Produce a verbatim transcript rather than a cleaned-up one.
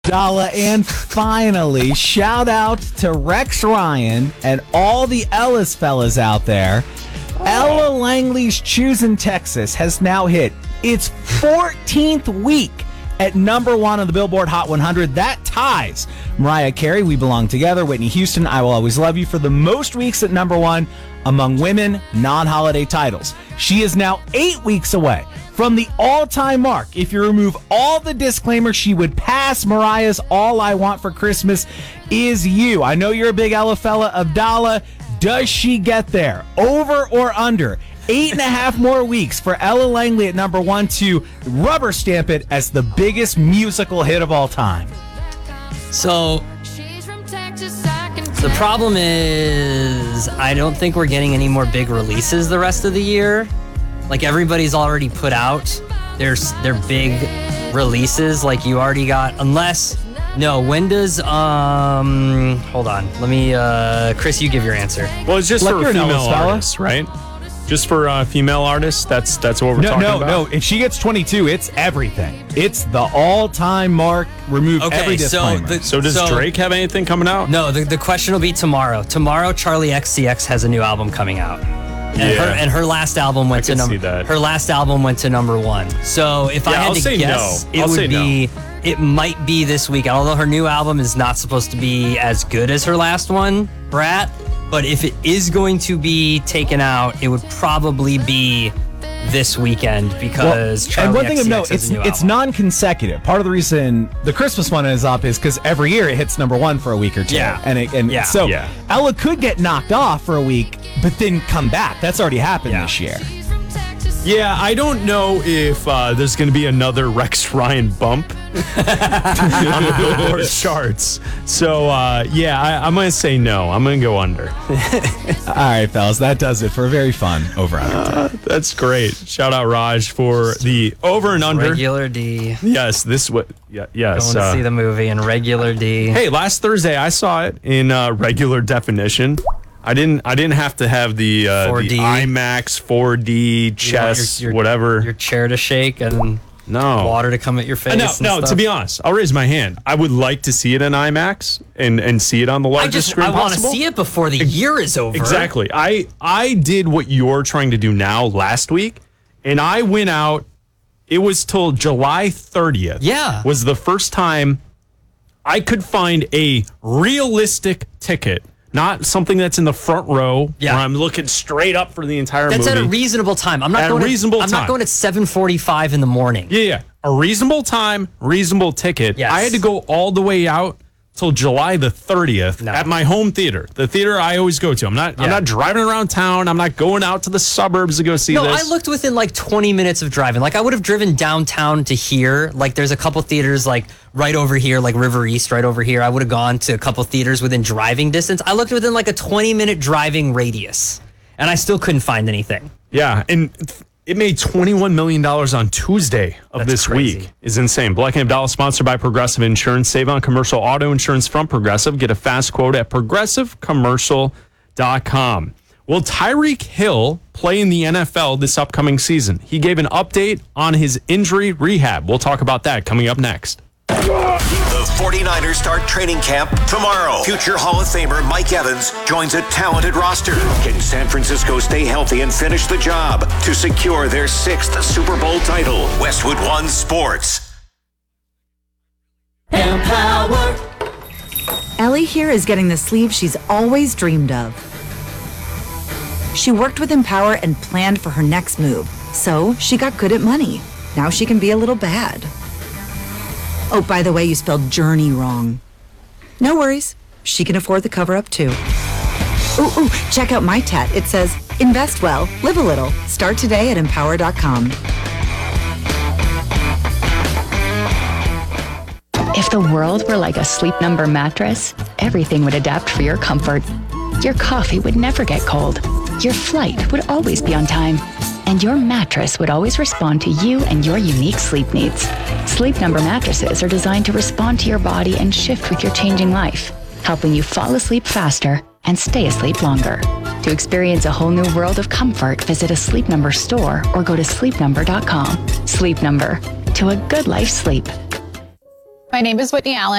Dalla, and finally, shout out to Rex Ryan and all the Ellis fellas out there. Ella Langley's Choosin' Texas has now hit its fourteenth week at number one on the Billboard Hot one hundred. That ties Mariah Carey, We Belong Together, Whitney Houston, I Will Always Love You for the most weeks at number one among women non-holiday titles. She is now eight weeks away from the all-time mark. If you remove all the disclaimers, she would pass Mariah's All I Want for Christmas Is You. I know you're a big Ella fella. Abdallah, does she get there? Over or under? Eight and a half more weeks for Ella Langley at number one to rubber stamp it as the biggest musical hit of all time. So, the problem is, I don't think we're getting any more big releases the rest of the year. Like, everybody's already put out their, their big releases. Like, you already got, unless, no, when does, um, hold on. Let me, uh, Chris, you give your answer. Well, it's just Like for you're an female Ellis fella. artists, right? Just for uh, female artists, that's that's what we're No, talking no, about? no. If she gets twenty-two, it's everything. It's the all-time mark. Remove Okay, every so disclaimer. the- So does So- Drake have anything coming out? No, the, the question will be tomorrow. Tomorrow, Charlie X C X has a new album coming out. And, Yeah. her, and her last album went I to can number see that. her last album went to number one. So if I Yeah, had I'll to say guess, no. it I'll would say be it might be this week. Although her new album is not supposed to be as good as her last one, Brat. But if it is going to be taken out, it would probably be this weekend because Well, Charlie and one thing X of C X note, has it's a new it's album. non-consecutive. Part of the reason the Christmas one is up is because every year it hits number one for a week or two. Yeah. and it, and Yeah. so Yeah. Ella could get knocked off for a week, but then come back. That's already happened Yeah. this year. Yeah, I don't know if uh, there's going to be another Rex Ryan bump on the Billboard charts. So, uh, yeah, I, I'm going to say no. I'm going to go under. All right, fellas, that does it for a very fun over under. Uh, that's great. Shout out Raj for the over and under. Regular D. Yes, this what. Yeah, yes. Going to uh, see the movie in regular D. Hey, last Thursday I saw it in uh, regular definition. I didn't. I didn't have to have the, uh, four D. the IMAX four D You want chess your- your- whatever. Your chair to shake and no water to come at your face. Uh, No, and no. stuff. To be honest, I'll raise my hand. I would like to see it in IMAX and and see it on the I largest just screen I want to possible. see it before the year is over. Exactly. I I did what you're trying to do now last week, and I went out. It was till July thirtieth. Yeah. Was the first time I could find a realistic ticket, not something that's in the front row Yeah. where I'm looking straight up for the entire That's movie. at a reasonable time. I'm not At a going. reasonable at, I'm time. not going at seven forty-five in the morning. Yeah, yeah. A reasonable time, reasonable ticket. Yes. I had to go all the way out till July the thirtieth No. at my home theater, the theater I always go to. I'm not I'm Yeah. not driving around town. I'm not going out to the suburbs to go see No, this. I looked within like twenty minutes of driving. Like I would have driven downtown to here. Like there's a couple theaters like right over here, like River East right over here. I would have gone to a couple theaters within driving distance. I looked within like a twenty minute driving radius and I still couldn't find anything. Yeah, and it made twenty-one million dollars on Tuesday of That's this crazy. week. Is insane. Black and Abdallah, sponsored by Progressive Insurance. Save on commercial auto insurance from Progressive. Get a fast quote at progressive commercial dot com. Will Tyreek Hill play in the N F L this upcoming season? He gave an update on his injury rehab. We'll talk about that coming up next. The 49ers start training camp tomorrow. Future Hall of Famer Mike Evans joins a talented roster. Can San Francisco stay healthy and finish the job to secure their sixth Super Bowl title? Westwood One Sports. Empower. Ellie here is getting the sleeve she's always dreamed of. She worked with Empower and planned for her next move, so she got good at money. Now she can be a little bad. Oh, by the way, you spelled journey wrong. No worries. She can afford the cover-up, too. Ooh, ooh, check out my tat. It says, invest well, live a little. Start today at empower dot com. If the world were like a Sleep Number mattress, everything would adapt for your comfort. Your coffee would never get cold. Your flight would always be on time. And your mattress would always respond to you and your unique sleep needs. Sleep Number mattresses are designed to respond to your body and shift with your changing life, helping you fall asleep faster and stay asleep longer. To experience a whole new world of comfort, visit a Sleep Number store or go to sleep number dot com. Sleep Number, to a good life sleep. My name is Whitney Allen.